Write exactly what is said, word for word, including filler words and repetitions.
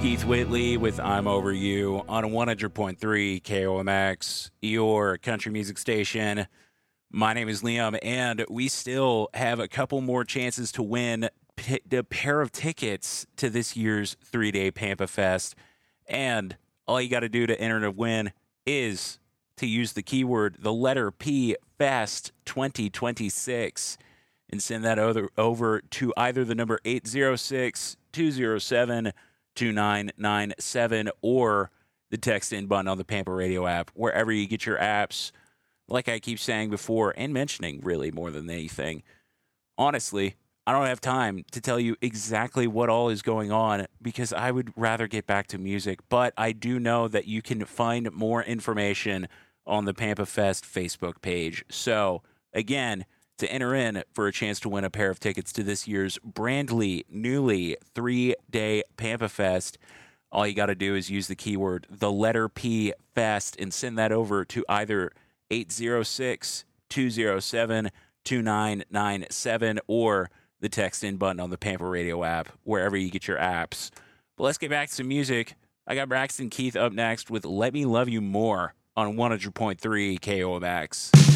Keith Whitley with I'm Over You on one hundred point three K O M X, your country music station. My name is Liam, and we still have a couple more chances to win a pair of tickets to this year's three-day Pampa Fest. And all you got to do to enter to win is to use the keyword, the letter P, Fest twenty twenty-six, and send that over, over to either the number eight zero six, two zero seven, two nine nine seven or the text in button on the Pampa Radio app, wherever you get your apps. Like I keep saying before and mentioning really more than anything, honestly, I don't have time to tell you exactly what all is going on because I would rather get back to music, but I do know that you can find more information on the Pampa Fest Facebook page. So again, to enter in for a chance to win a pair of tickets to this year's brandly, newly three-day Pampa Fest, all you got to do is use the keyword, the letter P, Fest, and send that over to either eight zero six, two zero seven, two nine nine seven or the text in button on the Pampa Radio app, wherever you get your apps. But let's get back to some music. I got Braxton Keith up next with Let Me Love You More on one hundred point three K O M X.